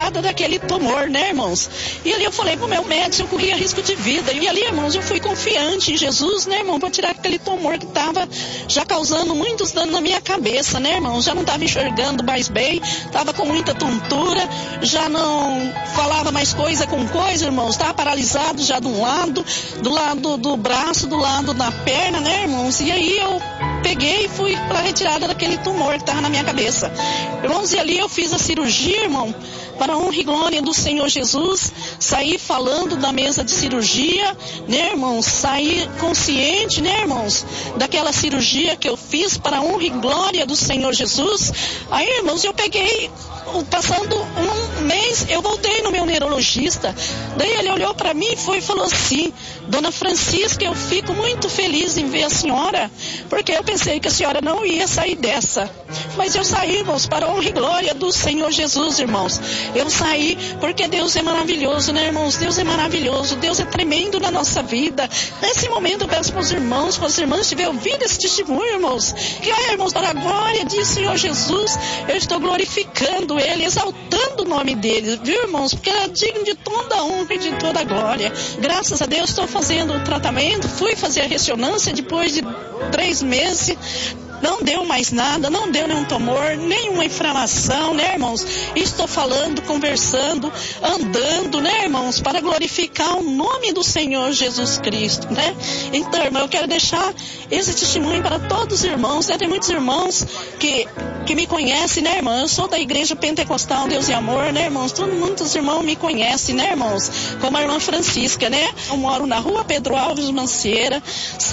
retirada daquele tumor, né, irmãos? E ali eu falei pro meu médico, eu corria risco de vida. E ali, irmãos, eu fui confiante em Jesus, né, irmão, para tirar aquele tumor que estava já causando muitos danos na minha cabeça, né, irmãos? Já não estava enxergando mais bem, estava com muita tontura, já não falava mais coisa com coisa, irmãos, estava paralisado já do lado do braço, do lado da perna, né, irmãos? E aí eu peguei e fui para a retirada daquele tumor que estava na minha cabeça. Irmãos, e ali eu fiz a cirurgia, irmão, para a honra e glória do Senhor Jesus, saí falando da mesa de cirurgia, né, irmãos? Saí consciente, né, irmãos? Daquela cirurgia que eu fiz para a honra e glória do Senhor Jesus. Aí, irmãos, eu peguei, passando um mês, eu voltei no meu neurologista. Daí ele olhou para mim e falou assim: Dona Francisca, eu fico muito feliz em ver a senhora, porque eu pensei que a senhora não ia sair dessa. Mas eu saí, irmãos, para a honra e glória do Senhor Jesus, irmãos. Eu saí porque Deus é maravilhoso, né, irmãos? Deus é maravilhoso, Deus é tremendo na nossa vida. Nesse momento eu peço para os irmãos, para as irmãs, se tiver ouvido esse testemunho, irmãos, que, irmãos, para a glória do Senhor Jesus, eu estou glorificando Ele, exaltando o nome dele, viu, irmãos? Porque Ele é digno de toda a honra e de toda a glória. Graças a Deus estou fazendo o tratamento, fui fazer a ressonância depois de 3 meses. Não deu mais nada, não deu nenhum tumor, nenhuma inflamação, né, irmãos? Estou falando, conversando, andando, né, irmãos? Para glorificar o nome do Senhor Jesus Cristo, né? Então, irmão, eu quero deixar esse testemunho para todos os irmãos, né? Tem muitos irmãos que me conhecem, né, irmão? Eu sou da Igreja Pentecostal Deus e Amor, né, irmãos? Muitos irmãos me conhecem, né, irmãos? Como a irmã Francisca, né? Eu moro na rua Pedro Alves Manceira,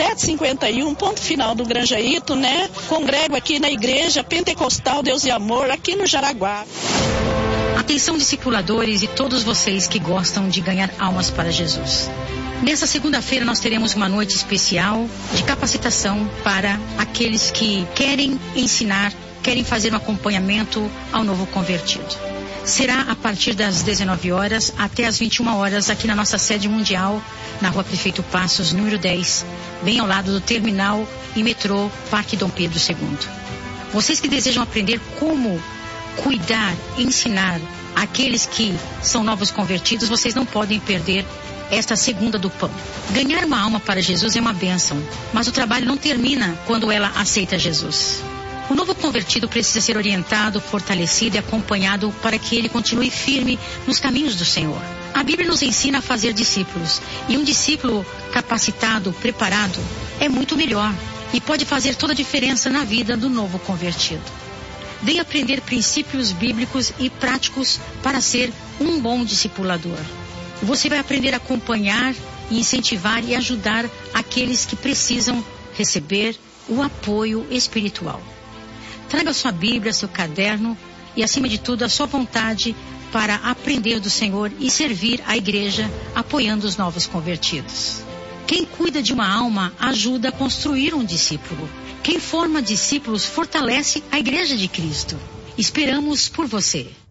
751, ponto final do Granjaíto, né? Congrego aqui na Igreja Pentecostal Deus e Amor, aqui no Jaraguá. Atenção, discipuladores e todos vocês que gostam de ganhar almas para Jesus. Nessa segunda-feira nós teremos uma noite especial de capacitação para aqueles que querem ensinar, querem fazer um acompanhamento ao novo convertido. Será a partir das 19 horas até as 21 horas aqui na nossa sede mundial, na Rua Prefeito Passos, número 10, bem ao lado do terminal e metrô Parque Dom Pedro II. Vocês que desejam aprender como cuidar, ensinar aqueles que são novos convertidos, vocês não podem perder esta segunda do pão. Ganhar uma alma para Jesus é uma bênção, mas o trabalho não termina quando ela aceita Jesus. O novo convertido precisa ser orientado, fortalecido e acompanhado para que ele continue firme nos caminhos do Senhor. A Bíblia nos ensina a fazer discípulos, e um discípulo capacitado, preparado, é muito melhor e pode fazer toda a diferença na vida do novo convertido. Venha aprender princípios bíblicos e práticos para ser um bom discipulador. Você vai aprender a acompanhar, incentivar e ajudar aqueles que precisam receber o apoio espiritual. Traga sua Bíblia, seu caderno e, acima de tudo, a sua vontade para aprender do Senhor e servir a igreja apoiando os novos convertidos. Quem cuida de uma alma ajuda a construir um discípulo. Quem forma discípulos fortalece a igreja de Cristo. Esperamos por você.